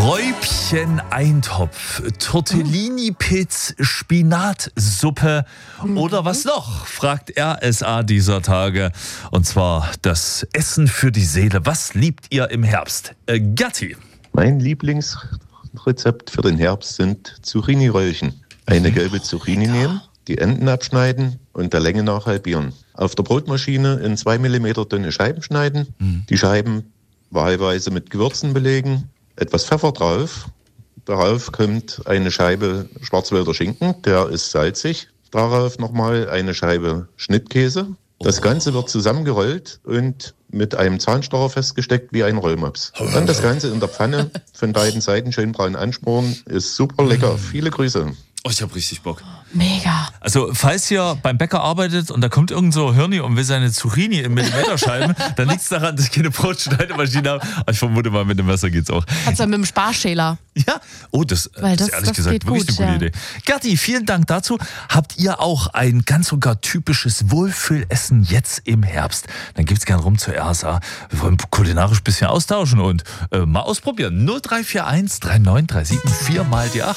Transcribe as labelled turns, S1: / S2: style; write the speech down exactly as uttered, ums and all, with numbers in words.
S1: Räubchen-Eintopf, Tortellini-Pilz, Spinatsuppe oder was noch, fragt R S A dieser Tage. Und zwar das Essen für die Seele. Was liebt ihr im Herbst? Äh, Gatti.
S2: Mein Lieblingsrezept für den Herbst sind Zucchini-Röllchen. Eine gelbe Zucchini nehmen, die Enden abschneiden und der Länge nach halbieren. Auf der Brotmaschine in zwei Millimeter dünne Scheiben schneiden, mhm. die Scheiben wahlweise mit Gewürzen belegen, etwas Pfeffer drauf. Darauf kommt eine Scheibe Schwarzwälder Schinken, der ist salzig. Darauf nochmal eine Scheibe Schnittkäse. Das Ganze wird zusammengerollt und mit einem Zahnstocher festgesteckt wie ein Rollmops. Dann das Ganze in der Pfanne von beiden Seiten schön braun anschmoren. Ist super lecker. Viele Grüße.
S1: Oh, ich hab richtig Bock.
S3: Mega.
S1: Also, falls ihr beim Bäcker arbeitet und da kommt irgend so Hirni und will seine Zucchini in Millimeterscheiben, dann liegt es daran, dass ich keine Brotschneidemaschine habe. Aber ich vermute mal, mit dem Messer geht's auch.
S3: Kannst du mit dem Sparschäler.
S1: Ja, oh, das,
S3: Weil
S1: das
S3: das-
S1: ist ehrlich
S3: das
S1: gesagt
S3: geht
S1: wirklich
S3: gut,
S1: eine gute
S3: ja.
S1: Idee. Gerti, vielen Dank dazu. Habt ihr auch ein ganz sogar typisches Wohlfühlessen jetzt im Herbst? Dann gibt's gern rum zur R S A. Wir wollen kulinarisch ein bisschen austauschen und äh, mal ausprobieren. null drei vier eins drei neun drei sieben vier mal die acht.